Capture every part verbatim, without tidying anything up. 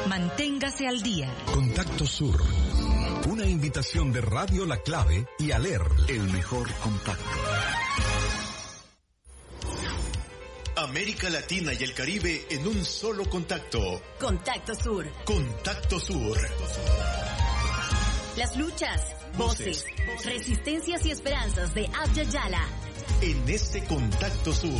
Manténgase al día. Contacto Sur. Una invitación de Radio La Clave y Aler, el mejor contacto. América Latina y el Caribe en un solo contacto. Contacto Sur. Contacto Sur. Las luchas, voces, voces resistencias y esperanzas de Abya Yala. En este Contacto Sur.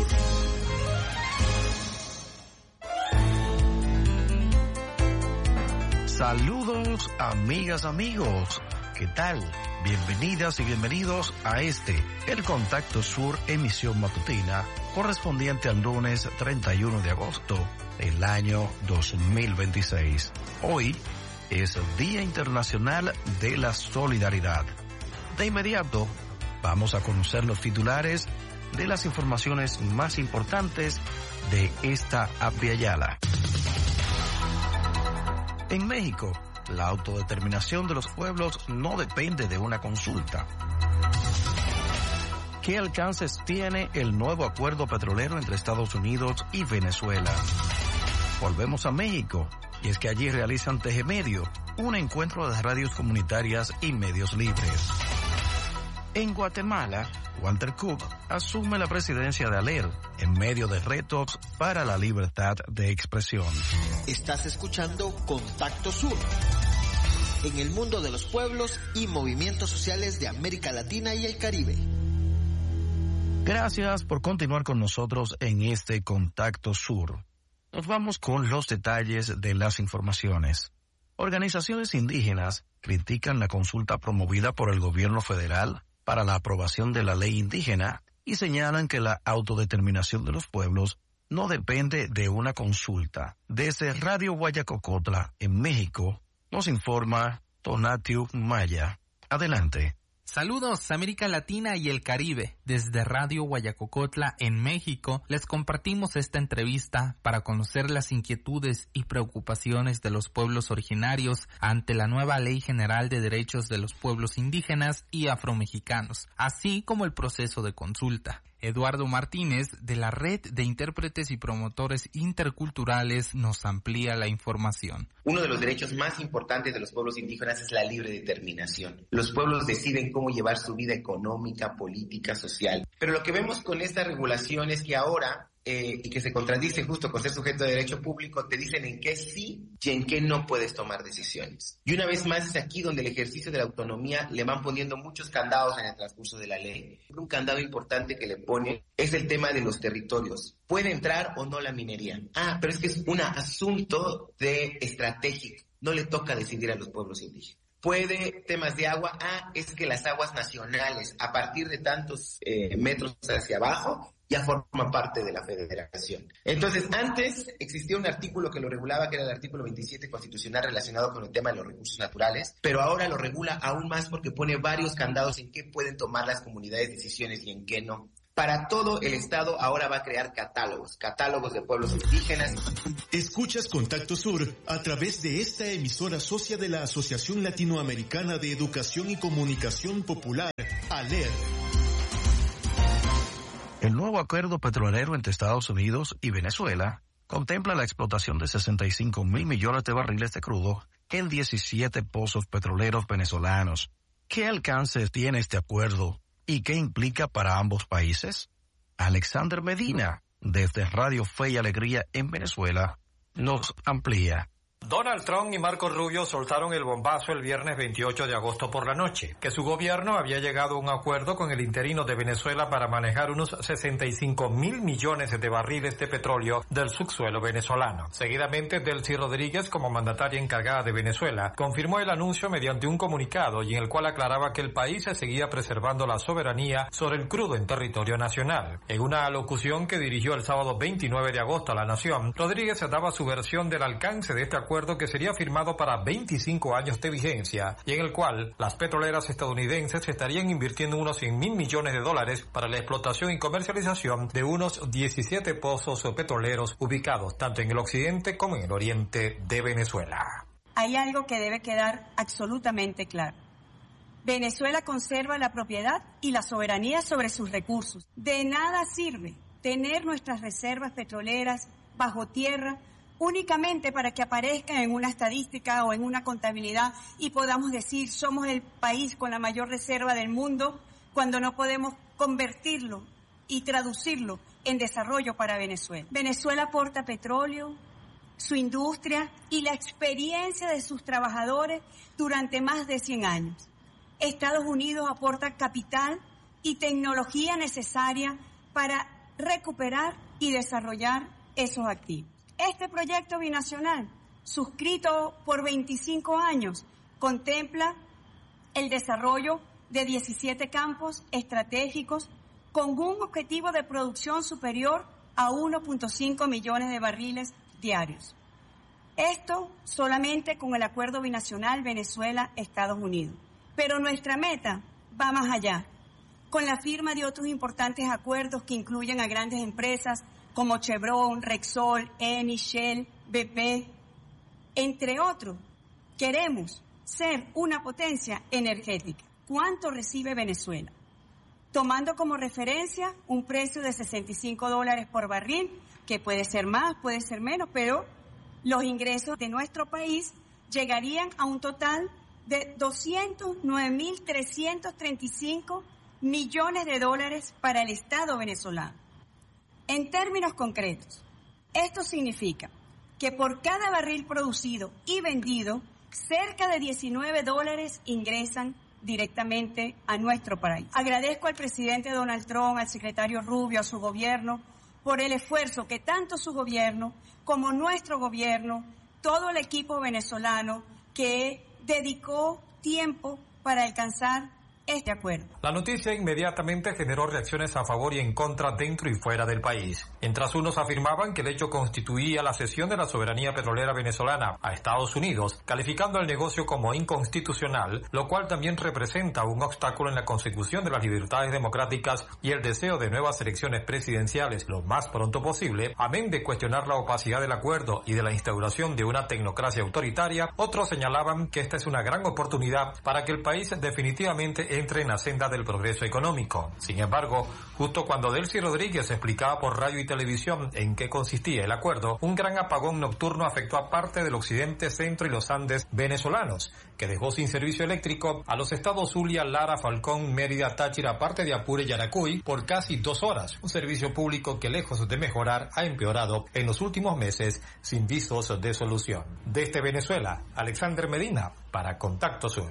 Saludos, amigas, amigos. ¿Qué tal? Bienvenidas y bienvenidos a este, el Contacto Sur, emisión matutina, correspondiente al lunes treinta y uno de agosto del año dos mil veintiséis. Hoy es Día Internacional de la Solidaridad. De inmediato, vamos a conocer los titulares de las informaciones más importantes de esta Abya Yala. En México, la autodeterminación de los pueblos no depende de una consulta. ¿Qué alcances tiene el nuevo acuerdo petrolero entre Estados Unidos y Venezuela? Volvemos a México, y es que allí realizan Tejemedio, un encuentro de radios comunitarias y medios libres. En Guatemala, Walter Cook asume la presidencia de Aler en medio de retos para la libertad de expresión. Estás escuchando Contacto Sur, en el mundo de los pueblos y movimientos sociales de América Latina y el Caribe. Gracias por continuar con nosotros en este Contacto Sur. Nos vamos con los detalles de las informaciones. Organizaciones indígenas critican la consulta promovida por el gobierno federal para la aprobación de la ley indígena y señalan que la autodeterminación de los pueblos no depende de una consulta. Desde Radio Guayacocotla, en México, nos informa Tonatiu Maya. Adelante. Saludos, América Latina y el Caribe. Desde Radio Guayacocotla, en México, les compartimos esta entrevista para conocer las inquietudes y preocupaciones de los pueblos originarios ante la nueva Ley General de Derechos de los Pueblos Indígenas y Afromexicanos, así como el proceso de consulta. Eduardo Martínez, de la Red de Intérpretes y Promotores Interculturales, nos amplía la información. Uno de los derechos más importantes de los pueblos indígenas es la libre determinación. Los pueblos deciden cómo llevar su vida económica, política, social. Pero lo que vemos con esta regulación es que ahora, eh, y que se contradice justo con ser sujeto de derecho público, te dicen en qué sí y en qué no puedes tomar decisiones. Y una vez más es aquí donde el ejercicio de la autonomía le van poniendo muchos candados en el transcurso de la ley. Un candado importante que le pone es el tema de los territorios. ¿Puede entrar o no la minería? Ah, pero es que es un asunto de estratégico. No le toca decidir a los pueblos indígenas. Puede temas de agua, ah, es que las aguas nacionales, a partir de tantos eh, metros hacia abajo, ya forma parte de la federación. Entonces, antes existía un artículo que lo regulaba, que era el artículo veintisiete constitucional relacionado con el tema de los recursos naturales, pero ahora lo regula aún más porque pone varios candados en qué pueden tomar las comunidades decisiones y en qué no. Para todo el Estado ahora va a crear catálogos, catálogos de pueblos indígenas. Escuchas Contacto Sur a través de esta emisora socia de la Asociación Latinoamericana de Educación y Comunicación Popular, ALER. El nuevo acuerdo petrolero entre Estados Unidos y Venezuela contempla la explotación de sesenta y cinco mil millones de barriles de crudo en diecisiete pozos petroleros venezolanos. ¿Qué alcances tiene este acuerdo y qué implica para ambos países? Alexander Medina, desde Radio Fe y Alegría en Venezuela, nos amplía. Donald Trump y Marco Rubio soltaron el bombazo el viernes veintiocho de agosto por la noche, que su gobierno había llegado a un acuerdo con el interino de Venezuela para manejar unos sesenta y cinco mil millones de barriles de petróleo del subsuelo venezolano. Seguidamente, Delcy Rodríguez, como mandataria encargada de Venezuela, confirmó el anuncio mediante un comunicado y en el cual aclaraba que el país seguía preservando la soberanía sobre el crudo en territorio nacional. En una alocución que dirigió el sábado veintinueve de agosto a la Nación, Rodríguez daba su versión del alcance de este acuerdo acuerdo que sería firmado para veinticinco años de vigencia y en el cual las petroleras estadounidenses estarían invirtiendo unos cien mil millones de dólares para la explotación y comercialización de unos diecisiete pozos petroleros ubicados tanto en el occidente como en el oriente de Venezuela. Hay algo que debe quedar absolutamente claro. Venezuela conserva la propiedad y la soberanía sobre sus recursos. De nada sirve tener nuestras reservas petroleras bajo tierra únicamente para que aparezcan en una estadística o en una contabilidad y podamos decir somos el país con la mayor reserva del mundo, cuando no podemos convertirlo y traducirlo en desarrollo para Venezuela. Venezuela aporta petróleo, su industria y la experiencia de sus trabajadores durante más de cien años. Estados Unidos aporta capital y tecnología necesaria para recuperar y desarrollar esos activos. Este proyecto binacional, suscrito por veinticinco años, contempla el desarrollo de diecisiete campos estratégicos con un objetivo de producción superior a uno punto cinco millones de barriles diarios. Esto solamente con el acuerdo binacional Venezuela-Estados Unidos. Pero nuestra meta va más allá, con la firma de otros importantes acuerdos que incluyen a grandes empresas como Chevron, Repsol, Eni, Shell, B P, entre otros. Queremos ser una potencia energética. ¿Cuánto recibe Venezuela? Tomando como referencia un precio de sesenta y cinco dólares por barril, que puede ser más, puede ser menos, pero los ingresos de nuestro país llegarían a un total de doscientos nueve mil trescientos treinta y cinco millones de dólares para el Estado venezolano. En términos concretos, esto significa que por cada barril producido y vendido, cerca de diecinueve dólares ingresan directamente a nuestro país. Agradezco al presidente Donald Trump, al secretario Rubio, a su gobierno, por el esfuerzo que tanto su gobierno como nuestro gobierno, todo el equipo venezolano que dedicó tiempo para alcanzar este acuerdo. La noticia inmediatamente generó reacciones a favor y en contra dentro y fuera del país. Mientras unos afirmaban que el hecho constituía la cesión de la soberanía petrolera venezolana a Estados Unidos, calificando el negocio como inconstitucional, lo cual también representa un obstáculo en la consecución de las libertades democráticas y el deseo de nuevas elecciones presidenciales lo más pronto posible, amén de cuestionar la opacidad del acuerdo y de la instauración de una tecnocracia autoritaria, otros señalaban que esta es una gran oportunidad para que el país definitivamente entre en la senda del progreso económico. Sin embargo, justo cuando Delcy Rodríguez explicaba por radio y televisión en qué consistía el acuerdo, un gran apagón nocturno afectó a parte del occidente, centro y los Andes venezolanos, que dejó sin servicio eléctrico a los estados Zulia, Lara, Falcón, Mérida, Táchira, parte de Apure y Yaracuy por casi dos horas. Un servicio público que, lejos de mejorar, ha empeorado en los últimos meses sin visos de solución. Desde Venezuela, Alexander Medina para Contacto Sur.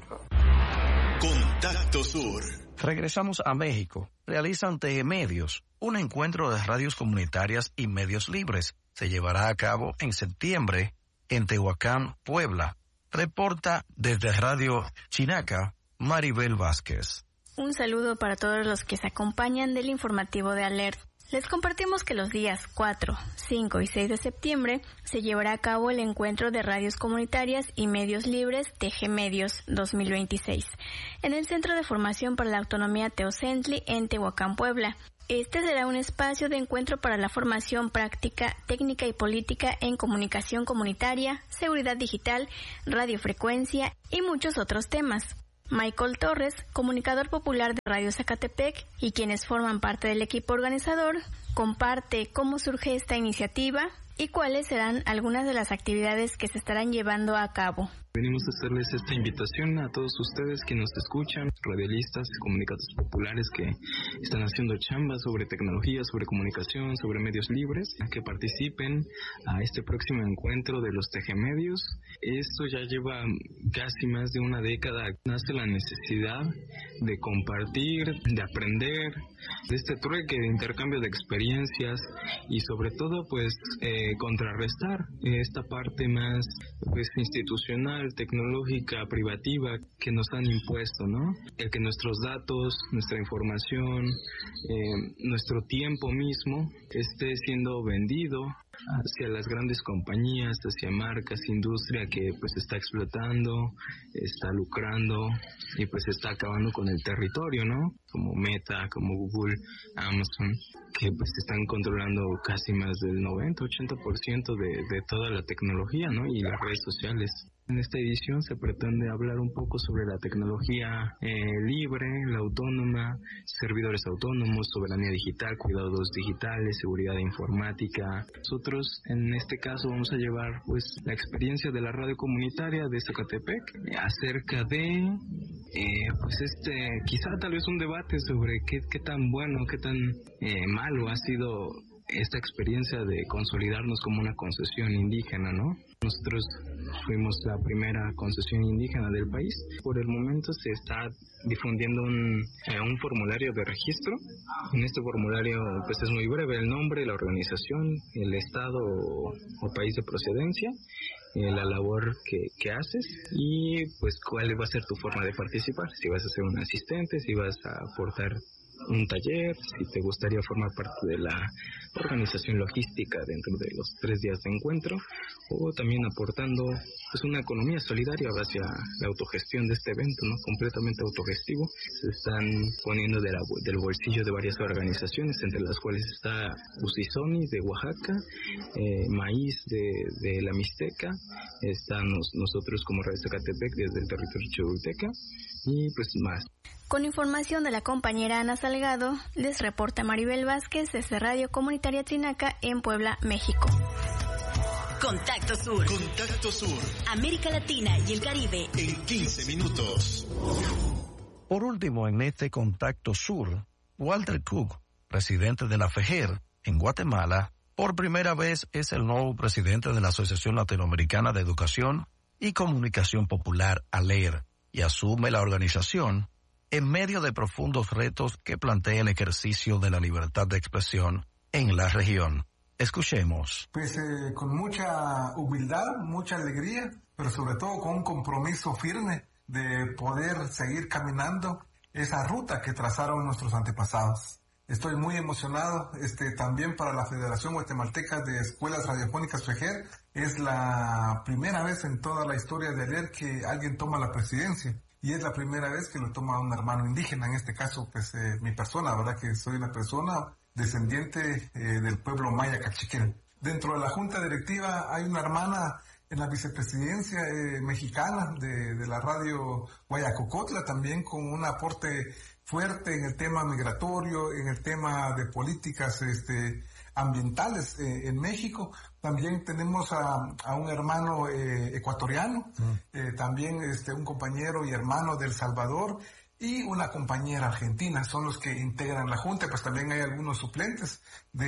Contacto Sur. Regresamos a México. Realizan T G Medios, un encuentro de radios comunitarias y medios libres. Se llevará a cabo en septiembre en Tehuacán, Puebla. Reporta desde Radio Chinaca, Maribel Vázquez. Un saludo para todos los que se acompañan del informativo de Alert. Les compartimos que los días cuatro, cinco y seis de septiembre se llevará a cabo el encuentro de radios comunitarias y medios libres T G Medios dos mil veintiséis en el Centro de Formación para la Autonomía Teocentli en Tehuacán, Puebla. Este será un espacio de encuentro para la formación práctica, técnica y política en comunicación comunitaria, seguridad digital, radiofrecuencia y muchos otros temas. Michael Torres, comunicador popular de Radio Zacatepec y quienes forman parte del equipo organizador, comparte cómo surge esta iniciativa y cuáles serán algunas de las actividades que se estarán llevando a cabo. Venimos a hacerles esta invitación a todos ustedes que nos escuchan, radialistas, comunicadores populares que están haciendo chamba sobre tecnología, sobre comunicación, sobre medios libres, a que participen a este próximo encuentro de los T G Medios. Esto ya lleva casi más de una década. Nace la necesidad de compartir, de aprender, de este trueque de intercambio de experiencias y sobre todo pues eh, contrarrestar esta parte más pues institucional, tecnológica, privativa que nos han impuesto, ¿no? El que nuestros datos, nuestra información, eh, nuestro tiempo mismo esté siendo vendido hacia las grandes compañías, hacia marcas, industria que pues está explotando, está lucrando y pues está acabando con el territorio, ¿no? Como Meta, como Google, Amazon, que pues están controlando casi más del noventa, ochenta por ciento de, de toda la tecnología, ¿no? Y las redes sociales. En esta edición se pretende hablar un poco sobre la tecnología eh, libre, la autónoma, servidores autónomos, soberanía digital, cuidados digitales, seguridad informática. Nosotros en este caso vamos a llevar pues la experiencia de la radio comunitaria de Zacatepec eh, acerca de eh, pues este quizá tal vez un debate sobre qué, qué tan bueno, qué tan eh, malo ha sido esta experiencia de consolidarnos como una concesión indígena, ¿no? Nosotros fuimos la primera concesión indígena del país. Por el momento se está difundiendo un, eh, un formulario de registro. En este formulario pues es muy breve el nombre, la organización, el estado o, o país de procedencia, eh, la labor que, que haces y pues cuál va a ser tu forma de participar. Si vas a ser un asistente, si vas a aportar un taller, si te gustaría formar parte de la organización logística dentro de los tres días de encuentro, o también aportando pues una economía solidaria hacia la autogestión de este evento, ¿no? Completamente autogestivo. Se están poniendo de la, del bolsillo de varias organizaciones, entre las cuales está Usisoni de Oaxaca, eh, Maíz de, de la Mixteca, estamos nosotros como Radio Zacatepec desde el territorio choluteca y pues más. Con información de la compañera Ana Salgado, les reporta Maribel Vázquez desde Radio Comunitaria Trinaca en Puebla, México. Contacto Sur. Contacto Sur. América Latina y el Caribe. En quince minutos. Por último, en este Contacto Sur, Walter Cook, presidente de la FEGER en Guatemala, por primera vez es el nuevo presidente de la Asociación Latinoamericana de Educación y Comunicación Popular, ALER, y asume la organización en medio de profundos retos que plantea el ejercicio de la libertad de expresión en la región. Escuchemos. Pues eh, con mucha humildad, mucha alegría, pero sobre todo con un compromiso firme de poder seguir caminando esa ruta que trazaron nuestros antepasados. Estoy muy emocionado, este, también para la Federación Guatemalteca de Escuelas Radiofónicas FEGER. Es la primera vez en toda la historia de ALER que alguien toma la presidencia. Y es la primera vez que lo toma un hermano indígena, en este caso, pues, eh, mi persona, ¿verdad? Que soy una persona descendiente eh, del pueblo maya cachiquel. Dentro de la junta directiva hay una hermana en la vicepresidencia eh, mexicana de, de la radio Guayacocotla, también con un aporte fuerte en el tema migratorio, en el tema de políticas este, ambientales eh, en México. También tenemos a, a un hermano eh, ecuatoriano, mm. eh, también este, un compañero y hermano de El Salvador y una compañera argentina, son los que integran la Junta, pues también hay algunos suplentes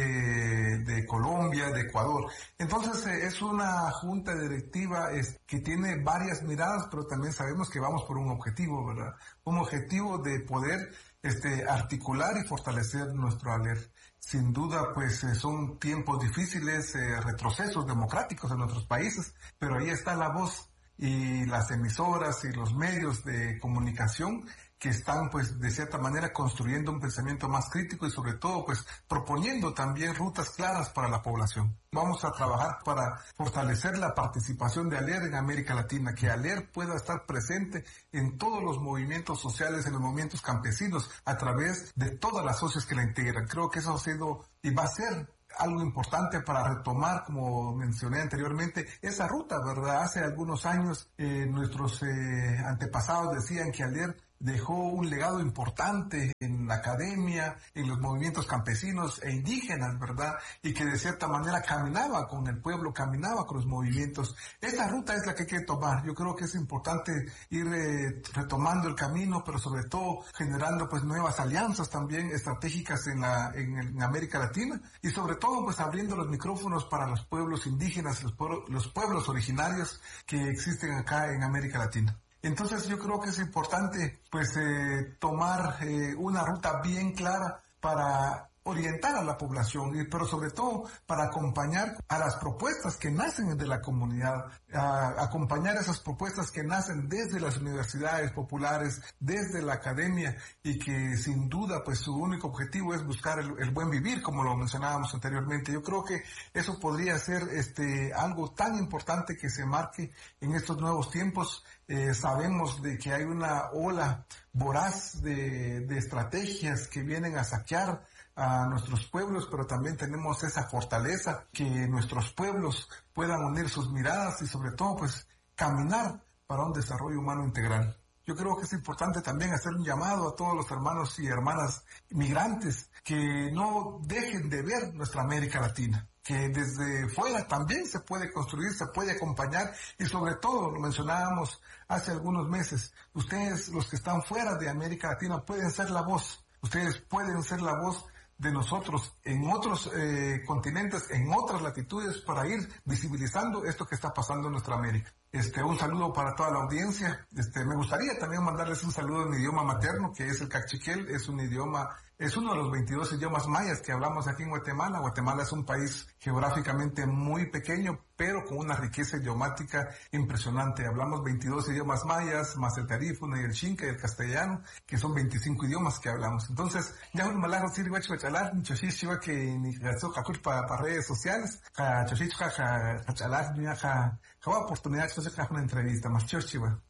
de, de Colombia, de Ecuador. Entonces eh, es una Junta directiva es, que tiene varias miradas, pero también sabemos que vamos por un objetivo, ¿verdad? Un objetivo de poder este, articular y fortalecer nuestro ALER. Sin duda, pues eh, son tiempos difíciles, eh, retrocesos democráticos en nuestros países, pero ahí está la voz y las emisoras y los medios de comunicación que están, pues, de cierta manera construyendo un pensamiento más crítico y sobre todo, pues, proponiendo también rutas claras para la población. Vamos a trabajar para fortalecer la participación de ALER en América Latina, que ALER pueda estar presente en todos los movimientos sociales, en los movimientos campesinos, a través de todas las socios que la integran. Creo que eso ha sido y va a ser algo importante para retomar, como mencioné anteriormente, esa ruta, ¿verdad? Hace algunos años eh, nuestros eh, antepasados decían que ALER dejó un legado importante en la academia, en los movimientos campesinos e indígenas, ¿verdad? Y que de cierta manera caminaba con el pueblo, caminaba con los movimientos. Esa ruta es la que hay que tomar. Yo creo que es importante ir eh, retomando el camino, pero sobre todo generando pues nuevas alianzas también estratégicas en la en, en América Latina y sobre todo pues abriendo los micrófonos para los pueblos indígenas, los pueblos, los pueblos originarios que existen acá en América Latina. Entonces yo creo que es importante pues eh, tomar eh, una ruta bien clara para orientar a la población, pero sobre todo para acompañar a las propuestas que nacen de la comunidad, a acompañar esas propuestas que nacen desde las universidades populares, desde la academia y que sin duda pues su único objetivo es buscar el, el buen vivir, como lo mencionábamos anteriormente. Yo creo que eso podría ser este algo tan importante que se marque en estos nuevos tiempos. Eh, sabemos de que hay una ola voraz de, de estrategias que vienen a saquear a nuestros pueblos, pero también tenemos esa fortaleza que nuestros pueblos puedan unir sus miradas y sobre todo pues caminar para un desarrollo humano integral. Yo creo que es importante también hacer un llamado a todos los hermanos y hermanas migrantes que no dejen de ver nuestra América Latina, que desde fuera también se puede construir, se puede acompañar y sobre todo, lo mencionábamos hace algunos meses, ustedes los que están fuera de América Latina pueden ser la voz, ustedes pueden ser la voz de nosotros en otros eh, continentes, en otras latitudes, para ir visibilizando esto que está pasando en nuestra América. Este, un saludo para toda la audiencia. Este, me gustaría también mandarles un saludo en mi idioma materno, que es el cachiquel, es un idioma, es uno de los veintidós idiomas mayas que hablamos aquí en Guatemala. Guatemala es un país geográficamente muy pequeño, pero con una riqueza idiomática impresionante. Hablamos veintidós idiomas mayas, más el tarífuna y el xinca y el castellano, que son veinticinco idiomas que hablamos. Entonces, ya un malajo sirve a chalar, ni choshichua que ni gasto para redes sociales, ja choshichua ja chalar ni ja ja oportunidad de hacer una entrevista más choshichua.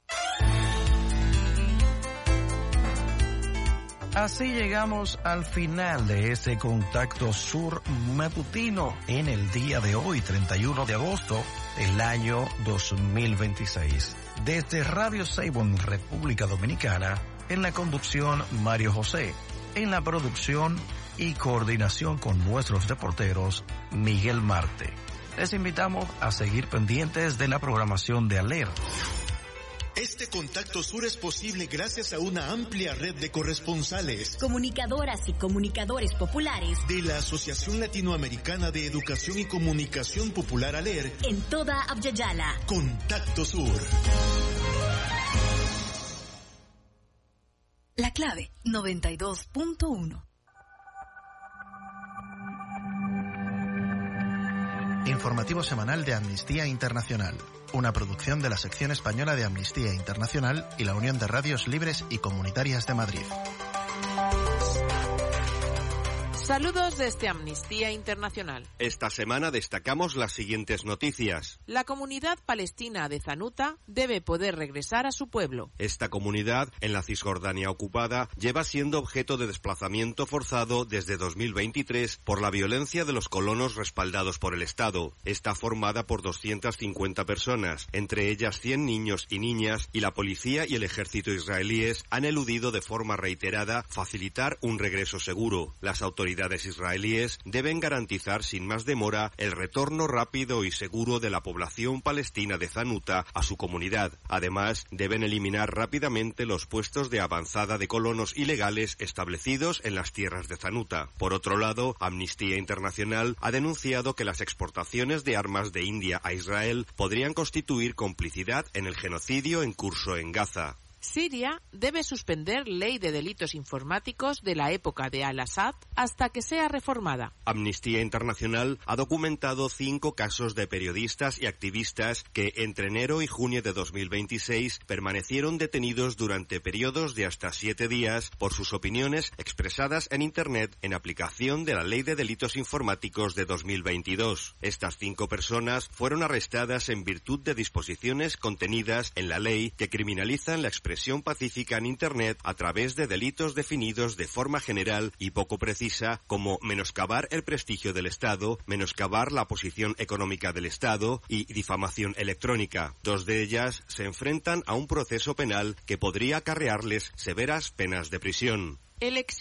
Así llegamos al final de este Contacto Sur matutino en el día de hoy, treinta y uno de agosto del año dos mil veintiséis. Desde Radio Saibon, República Dominicana, en la conducción Mario José, en la producción y coordinación con nuestros reporteros Miguel Marte. Les invitamos a seguir pendientes de la programación de Aler. Este Contacto Sur es posible gracias a una amplia red de corresponsales, comunicadoras y comunicadores populares de la Asociación Latinoamericana de Educación y Comunicación Popular ALER en toda Abya-Yala. Contacto Sur. La clave noventa y dos punto uno. Informativo semanal de Amnistía Internacional, una producción de la sección española de Amnistía Internacional y la Unión de Radios Libres y Comunitarias de Madrid. Saludos desde Amnistía Internacional. Esta semana destacamos las siguientes noticias. La comunidad palestina de Zanuta debe poder regresar a su pueblo. Esta comunidad, en la Cisjordania ocupada, lleva siendo objeto de desplazamiento forzado desde dos mil veintitrés por la violencia de los colonos respaldados por el Estado. Está formada por doscientas cincuenta personas, entre ellas cien niños y niñas, y la policía y el ejército israelíes han eludido de forma reiterada facilitar un regreso seguro. Las autoridades israelíes deben garantizar sin más demora el retorno rápido y seguro de la población palestina de Zanuta a su comunidad. Además, deben eliminar rápidamente los puestos de avanzada de colonos ilegales establecidos en las tierras de Zanuta. Por otro lado, Amnistía Internacional ha denunciado que las exportaciones de armas de India a Israel podrían constituir complicidad en el genocidio en curso en Gaza. Siria debe suspender ley de delitos informáticos de la época de Al-Assad hasta que sea reformada. Amnistía Internacional ha documentado cinco casos de periodistas y activistas que entre enero y junio de dos mil veintiséis permanecieron detenidos durante periodos de hasta siete días por sus opiniones expresadas en Internet en aplicación de la Ley de Delitos Informáticos de dos mil veintidós. Estas cinco personas fueron arrestadas en virtud de disposiciones contenidas en la ley que criminalizan la expresión expresión pacífica en Internet a través de delitos definidos de forma general y poco precisa como menoscabar el prestigio del Estado, menoscabar la posición económica del Estado y difamación electrónica. Dos de ellas se enfrentan a un proceso penal que podría acarrearles severas penas de prisión. El ex